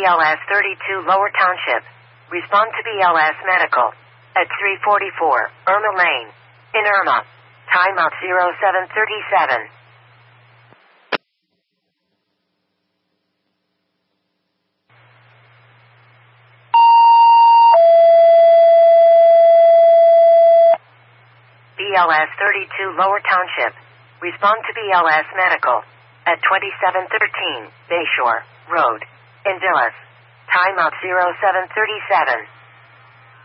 BLS 32 Lower Township. Respond to BLS Medical at 344 Irma Lane in Irma. Timeout 0737. BLS 32 Lower Township. Respond to BLS Medical at 2713 Bayshore Road in Villas. Timeout 0737.